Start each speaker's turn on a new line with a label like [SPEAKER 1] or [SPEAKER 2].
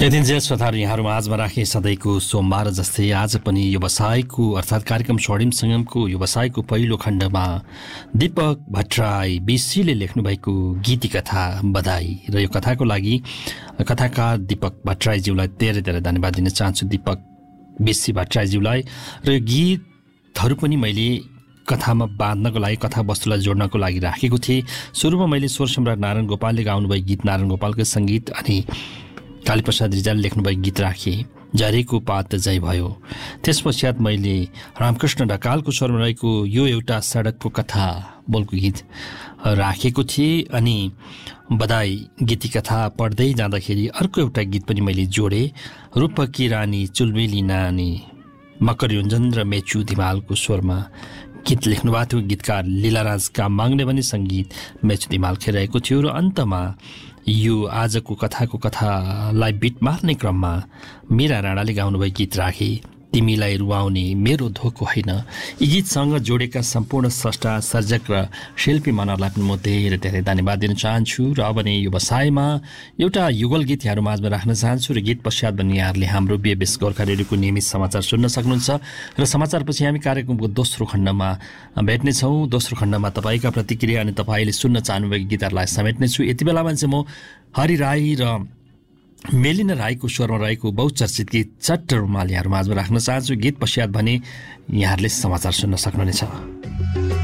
[SPEAKER 1] यतिन्जेल श्रोताहरू यहाँहरू माझमा राखे सधैँको सोमबार जस्तै आज पनि व्यवसायको अर्थात् कार्यक्रम स्वर्णिम सङ्गमको व्यवसायको पहिलो खण्डमा दीपक भट्टराई बिसीले लेख्नुभएको गीती कथा बधाई र यो कथाको लागि कथाकार दीपक भट्टराईज्यूलाई धेरै धेरै धन्यवाद दिन चाहन्छु दीपक बिसी भट्टराईज्यूलाई। र यो गीतहरू पनि मैले कथामा बाँध्नको लागि कथावस्तुलाई जोड्नको लागि राखेको थिएँ। सुरुमा मैले स्वर सम्राट नारायण गोपालले गाउनुभएको गीत नारायण गोपालको सङ्गीत अनि कालीप्रसाद रिजालले लेख्नुभएको गीत राखेँ झरेको पात जय भयो। त्यसपश्चात मैले रामकृष्ण ढकालको स्वरमा रहेको यो एउटा सडकको कथा बोलको गीत राखेको थिएँ अनि बधाई गीती कथा पढ्दै जाँदाखेरि अर्को एउटा गीत पनि मैले जोडेँ रूपकी रानी चुलबेली नानी मकर योन्जन र मेचु धिमालको स्वरमा गीत लेख्नुभएको थियो। गीतकार लीलाराज काममाङले पनि सङ्गीत मेचु धिमाल खेलिरहेको थियो र अन्तमा यो आजको कथालाई बिट मार्ने क्रममा मीरा राणाले गाउनुभएको गीत राखे तिमीलाई रुवाउने मेरो धोको होइन। यी गीतसँग जोडेका सम्पूर्ण स्रष्टा सर्जक र शिल्पी मनहरूलाई पनि म धेरै धेरै धन्यवाद दिन चाहन्छु। र अब नै व्यवसायमा एउटा युगल गीत यहाँहरू माझमा राख्न चाहन्छु र गीत पश्चात पनि यहाँहरूले हाम्रो बिएबएस गोर्खा रेडियोको नियमित समाचार सुन्न सक्नुहुन्छ र समाचारपछि हामी कार्यक्रमको दोस्रो खण्डमा भेट्नेछौँ। दोस्रो खण्डमा तपाईँका प्रतिक्रिया अनि तपाईँले सुन्न चाहनुभएको गीतहरूलाई समेट्नेछु। यति बेलामा चाहिँ म हरि राई र मेलिना राईको स्वरमा रहेको बहुचर्चित गीत चट्ट रुमाल यहाँहरू माझमा राख्न चाहन्छु। गीत पश्चात भने यहाँहरूले समाचार सुन्न सक्नुहुनेछ।